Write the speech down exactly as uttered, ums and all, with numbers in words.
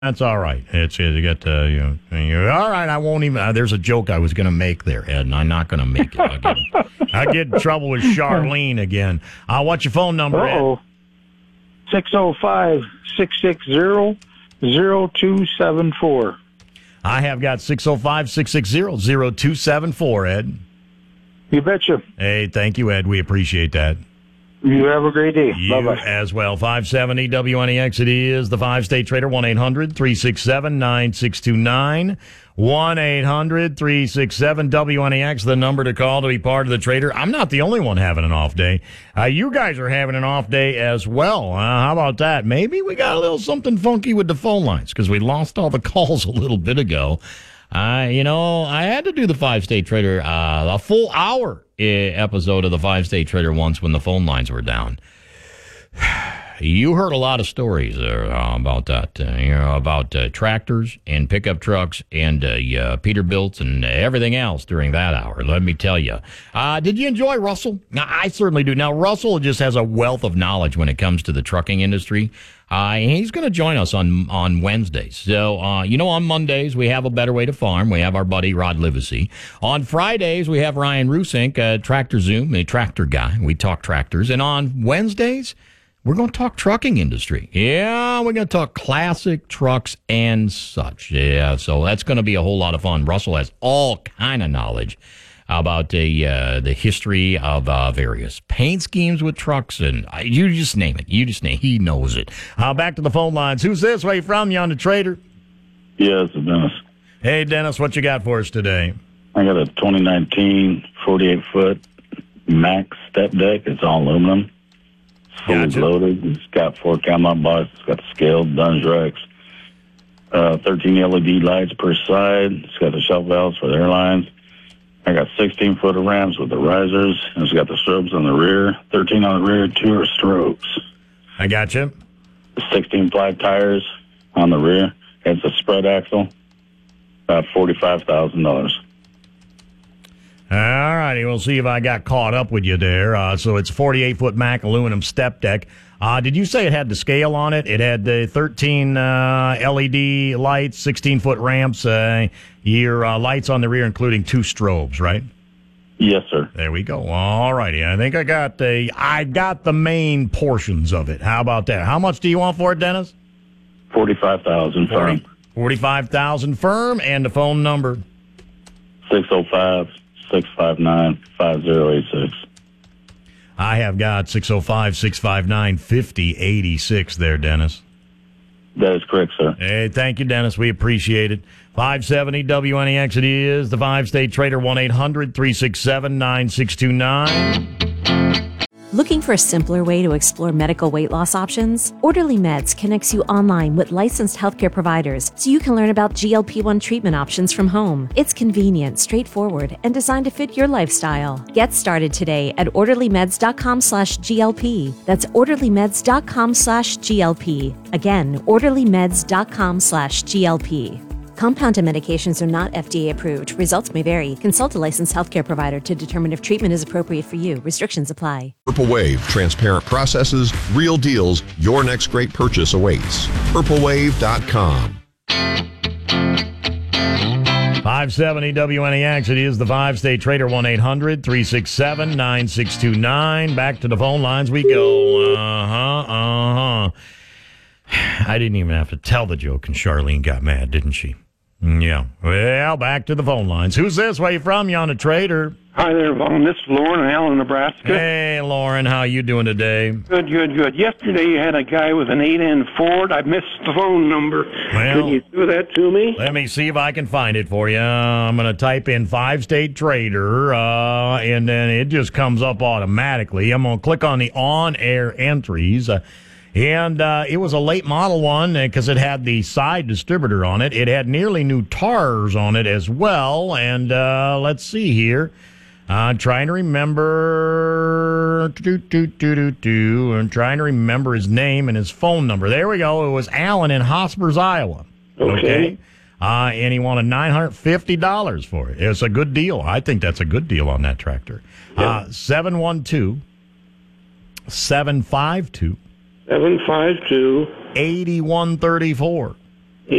That's all right. It's you get to you know. You're, all right, I won't even. Uh, there's a joke I was going to make there, Ed, and I'm not going to make it. I get, I get in trouble with Charlene again. Uh, what's your phone number? Uh-oh. six oh five, six six zero, zero two seven four. I have got six oh five, six six zero, zero two seven four, Ed. You betcha. Hey, thank you, Ed. We appreciate that. You have a great day. You Bye-bye. as well. five seventy W N E X. It is the five-state trader, one eight hundred three six seven nine six two nine. one eight hundred three six seven W N E X, the number to call to be part of the trader. I'm not the only one having an off day. Uh, you guys are having an off day as well. Uh, how about that? Maybe we got a little something funky with the phone lines because we lost all the calls a little bit ago. Uh, you know, I had to do the five-state trader, uh, a full hour uh, episode of the five-state trader once when the phone lines were down. You heard a lot of stories uh, about that, uh, you know, about uh, tractors and pickup trucks and uh, uh, Peterbilts and everything else during that hour. Let me tell you. Uh, did you enjoy Russell? I certainly do. Now, Russell just has a wealth of knowledge when it comes to the trucking industry. Uh, and he's going to join us on on Wednesdays. So, uh, you know, on Mondays, we have A Better Way to Farm. We have our buddy Rod Livesey. On Fridays, we have Ryan Rusink, uh, Tractor Zoom, a tractor guy. We talk tractors. And on Wednesdays, we're going to talk trucking industry. Yeah, we're going to talk classic trucks and such. Yeah, so that's going to be a whole lot of fun. Russell has all kind of knowledge about the uh, the history of uh, various paint schemes with trucks, and uh, you just name it. You just name it. He knows it. Uh, back to the phone lines. Who's this? Where you from? You on the trader? Yeah, it's Dennis. Hey, Dennis, what you got for us today? I got a twenty nineteen forty-eight foot Max step deck. It's all aluminum. It's fully Gotcha. loaded. It's got four cam out box. It's got the scaled Dunge Rex. Uh, thirteen L E D lights per side. It's got the shelf valves for the airlines. I got sixteen foot of ramps with the risers. And it's got the strobes on the rear. thirteen on the rear, two are strobes. I got you. sixteen ply tires on the rear. It's a spread axle. About forty-five thousand dollars. All righty, we'll see if I got caught up with you there. Uh, so it's forty-eight foot Mac aluminum step deck. Uh, did you say it had the scale on it? It had the thirteen uh, L E D lights, sixteen foot ramps, uh, your uh, lights on the rear, including two strobes, right? Yes, sir. There we go. All righty. I think I got the I got the main portions of it. How about that? How much do you want for it, Dennis? Forty-five thousand firm. Forty-five thousand firm, and the phone number. Six oh five, six five nine, five oh eight six. I have got six oh five, six five nine, five oh eight six there, Dennis. That is correct, sir. Hey, thank you, Dennis. We appreciate it. five seventy W N E X, it is the five-state trader, one eight hundred three six seven nine six two nine. Looking for a simpler way to explore medical weight loss options? Orderly Meds connects you online with licensed healthcare providers so you can learn about G L P one treatment options from home. It's convenient, straightforward, and designed to fit your lifestyle. Get started today at orderlymeds.com slash GLP. That's orderlymeds.com slash GLP. Again, orderlymeds.com slash GLP. Compounded medications are not F D A approved. Results may vary. Consult a licensed healthcare provider to determine if treatment is appropriate for you. Restrictions apply. Purple Wave, transparent processes, real deals. Your next great purchase awaits. purple wave dot com. five seventy W N E X, it is the five-state trader, one eight hundred three six seven nine six two nine. Back to the phone lines we go. Uh-huh, uh-huh. I didn't even have to tell the joke, and Charlene got mad, didn't she? Yeah. Well, back to the phone lines. Who's this? Where you from? You on the trader? Hi there, Vaughn. This is Lauren in Allen, Nebraska. Hey, Lauren. How you doing today? Good, good, good. Yesterday you had a guy with an eight-end Ford. I missed the phone number. Well, Can you do that to me? Let me see if I can find it for you. I'm going to type in five-state trader, uh, and then it just comes up automatically. I'm going to click on the on-air entries. Uh, And uh, it was a late model one because it had the side distributor on it. It had nearly new tires on it as well. And uh, let's see here. I'm trying to remember. Do, do, do, do, do. I'm trying to remember his name and his phone number. There we go. It was Alan in Hospers, Iowa. Okay. okay? Uh, and he wanted nine hundred fifty dollars for it. It's a good deal. I think that's a good deal on that tractor. Yeah. Uh, seven one two, seven five two seven five two, eighty-one thirty-four.